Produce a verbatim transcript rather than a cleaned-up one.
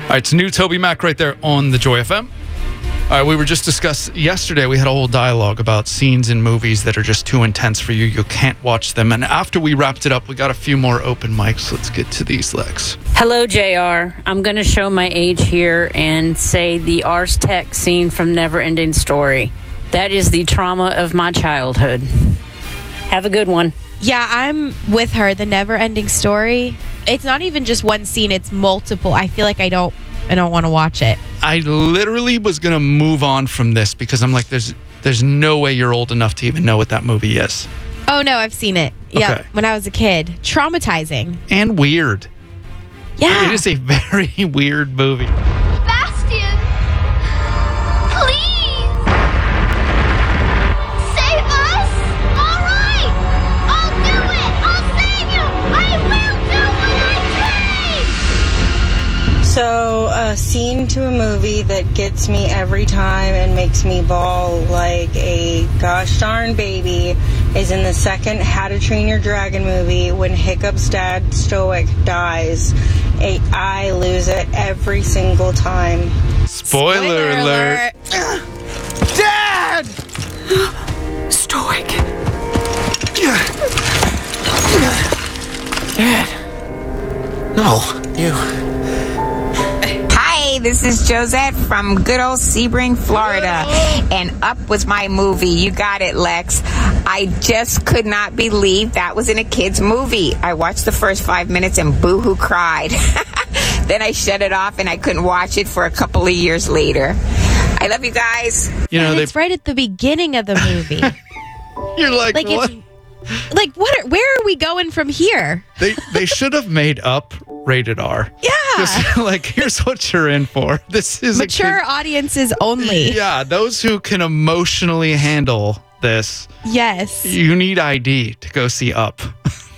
All right, it's new Toby Mac right there on the Joy F M. All right, we were just discussed yesterday. We had a whole dialogue about scenes in movies that are just too intense for you. You can't watch them. And after we wrapped it up, we got a few more open mics. Let's get to these, Lex. Hello, J R. I'm going to show my age here and say the Ars Tech scene from Neverending Story. That is the trauma of my childhood. Have a good one. Yeah, I'm with her. The Neverending Story. It's not even just one scene. It's multiple. I feel like I don't I don't want to watch it. I literally was going to move on from this because I'm like, there's there's no way you're old enough to even know what that movie is. Oh, no, I've seen it. Yeah, Okay. when I was a kid. Traumatizing. And weird. Yeah. It is a very weird movie. Bastian! Please! Save us! All right! I'll do it! I'll save you! I will do what I say! So, a scene to a movie that gets me every time and makes me bawl like a gosh darn baby is in the second How to Train Your Dragon movie when Hiccup's dad, Stoic, dies. A- I lose it every single time. Spoiler, alert. Dad! Stoic. Dad. No, you. Hi, this is Josette from good old Sebring, Florida. And Up was my movie. You got it, Lex. I just could not believe that was in a kid's movie. I watched the first five minutes and boo-hoo cried. Then I shut it off and I couldn't watch it for a couple of years later. I love you guys. You know, and they, it's right at the beginning of the movie. you're like, like, what? it's, like what? Are, where are we going from here? They they should have made Up rated R. Yeah. Just like, here's what you're in for. This is Mature a kid- audiences only. Yeah, those who can emotionally handle this. Yes. You need I D to go see Up.